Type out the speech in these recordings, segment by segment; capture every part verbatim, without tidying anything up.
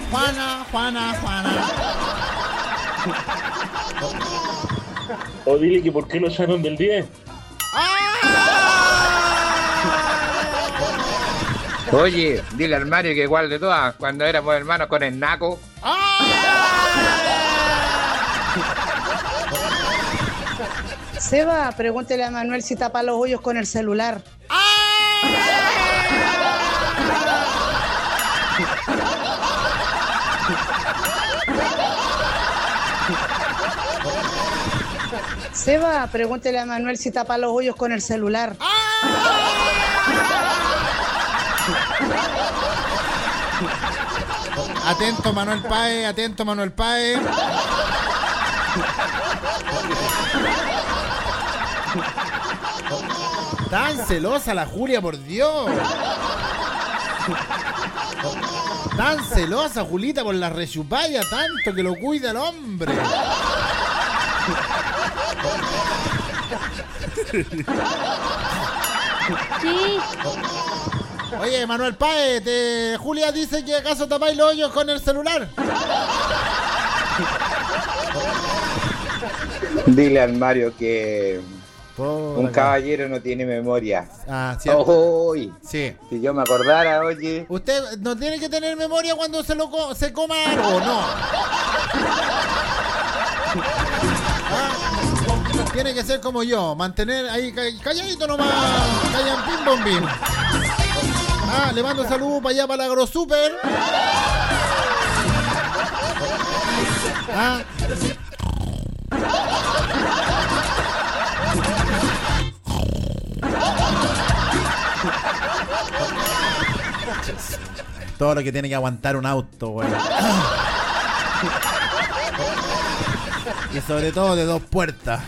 Juana, Juana, Juana. O dile que por qué lo echaron del diez. Oye, dile al Mario que igual de todas, cuando éramos hermanos con el Naco. Seba, pregúntele a Manuel si tapa los hoyos con el celular. Seba, pregúntele a Manuel si tapa los hoyos con el celular. Atento Manuel Páez, atento Manuel Páez. Tan celosa la Julia, por Dios. Tan celosa Julita por la rechupalla, tanto que lo cuida el hombre. Sí. Oye, Manuel Páez, te... Julia dice que acaso tapáis los hoyos con el celular. Dile al Mario que Por un acá. caballero no tiene memoria. Ah, cierto. Oy, Sí. si yo me acordara, oye. Usted no tiene que tener memoria cuando se lo co- se coma algo, no. Ah, tiene que ser como yo, mantener ahí ca- calladito nomás, callan pim bom bim. Ah, le mando saludos para allá para la AgroSuper. Ah. Todo lo que tiene que aguantar un auto, güey. Y sobre todo de dos puertas.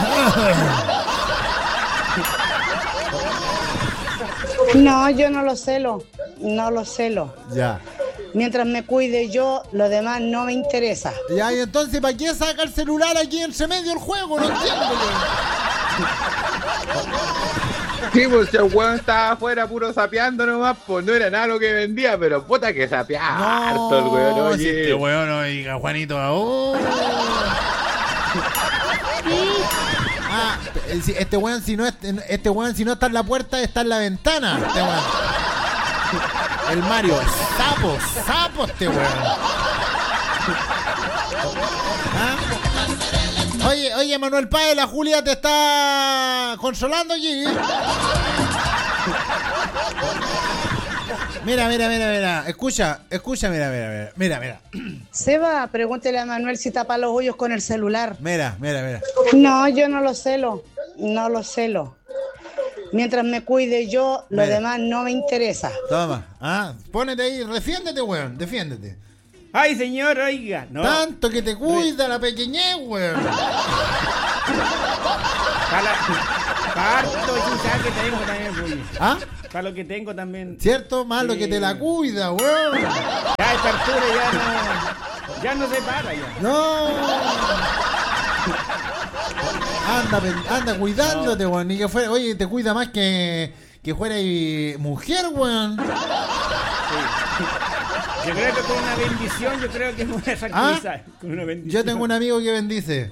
No, yo no lo celo. No lo celo. Ya. Mientras me cuide yo, lo demás no me interesa. Ya, y entonces, ¿para qué saca el celular aquí entre medio del juego? No entiendo. Sí, pues si el weón estaba afuera puro sapeando nomás, pues no era nada lo que vendía, pero puta que sapeaba No, harto el weón, oye. si este weón, oiga, Juanito. Oh. Ah, si- este weón si no es- este weón si no está en la puerta, está en la ventana. Este weón. El Mario, sapo, sapo este weón. ¿Ah? Oye, oye, Manuel Páez, la Julia te está consolando allí. Mira, mira, mira, mira. Escucha, escucha, mira, mira, mira. Mira, mira. Seba, pregúntele a Manuel si tapa los hoyos con el celular. Mira, mira, mira. No, yo no lo celo. No lo celo. Mientras me cuide yo, lo Mira. demás no me interesa. Toma. Ah, ponete ahí, defiéndete, weón, defiéndete. Ay, señor, oiga. No. Tanto que te cuida la pequeñez, weón. Para, para harto chucha que tengo también, pues. ¿Ah? Para lo que tengo también. ¿Cierto? Más lo que te la cuida, weón. Ya a esta altura ya no. Ya no se para ya. No. Anda, pen- anda cuidándote, weón. Ni que fuera, oye, te cuida más que, que fuera y mujer, weón. Yo creo que con una bendición, yo creo que me voy a tranquilizar. Con una bendición. Yo tengo un amigo que bendice.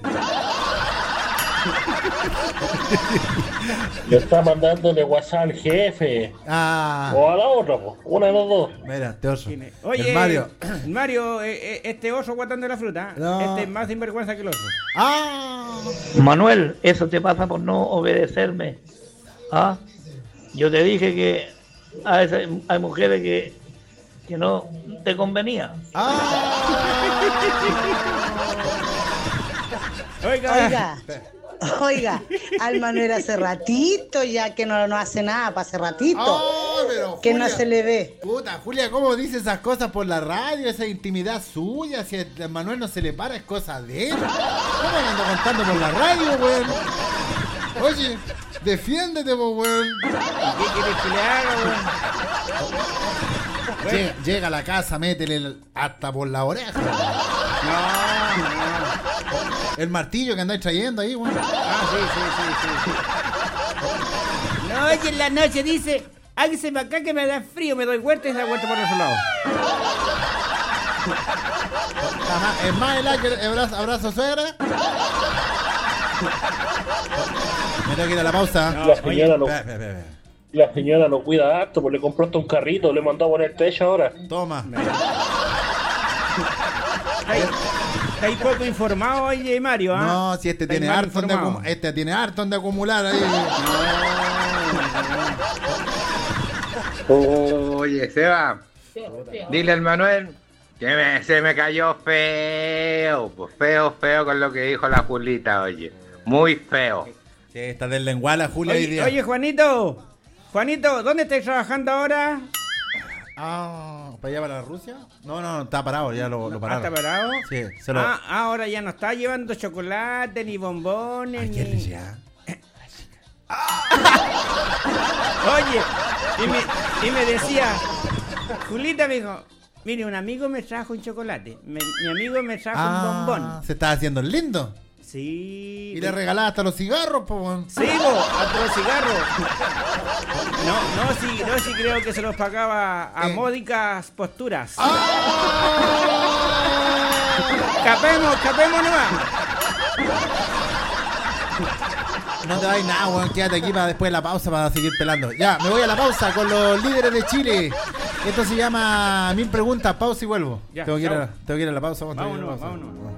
Le está mandándole WhatsApp al jefe. Ah. O a la otra, po. Una de los dos. Mira, este oso. ¿Quién es? Oye, El Mario. Mario, eh, eh, este oso guardando la fruta, No. este es más sinvergüenza que el oso. Ah. Manuel, eso te pasa por no obedecerme. ¿Ah? Yo te dije que a veces hay mujeres que, que no te convenía. Oiga, Oiga, oiga, Alma no era hace ratito ya que no, no hace nada para hace ratito. Oh, pero que no Julia, se le ve. Puta, Julia, ¿cómo dice esas cosas por la radio? Esa intimidad suya. Si a Manuel no se le para, es cosa de él. ¿Cómo me ando contando por la radio, weón? Oye, defiéndete, po, weón. ¿qué quieres que le haga, weón? Llega, llega a la casa, métele el- hasta por la oreja. No, no. El martillo que andáis trayendo ahí, weón. Ah, sí, sí, sí, sí. No, oye, en la noche dice, hágase para acá que me da frío, me doy vuelta y se da vuelta por el otro lado. Ajá, ¿es más el abrazo, abrazo suegra? Me tengo que ir a la pausa. No, la señora no, Espera, espera, espera. la señora no cuida harto, pues le compró hasta un carrito, le mandó a poner techo ahora. Toma. Está ahí poco informado, oye, Mario, ¿ah? No, si este Está tiene, mal harto de informado. acum- este tiene harto de acumular ahí. Oye, Seba, dile al Manuel que me- se me cayó feo, pues feo, feo con lo que dijo la Julita, oye. Muy feo. Sí, está del lenguaje la Julia hoy Oye, día. oye, Juanito, Juanito, ¿dónde estás trabajando ahora? Ah, ¿para allá para Rusia? No, no, está parado, ya lo, lo Ah, pararon. ¿está parado? Sí, se lo... Ah, ahora ya no está llevando chocolate, ni bombones, Ayer ni... le llega. Oye, y me, y me decía, Julita me dijo, mire, un amigo me trajo un chocolate, me- mi amigo me trajo un Ah, bombón. se está haciendo el lindo. Sí. Y le regalaba hasta los cigarros, po. weón. Sí, bo, hasta los cigarros. No, no, sí, no, sí creo que se los pagaba a Eh. módicas posturas. ¡Ah! Capemos, capemos nomás. No te vayas nada, weón. Quédate aquí para después de la pausa para seguir pelando. Ya, me voy a la pausa con los líderes de Chile. Esto se llama Mil Preguntas, pausa y vuelvo. Ya, tengo, que ir a, chao. tengo que ir a la pausa. weón, tengo que ir a la Vámonos, pausa. vámonos.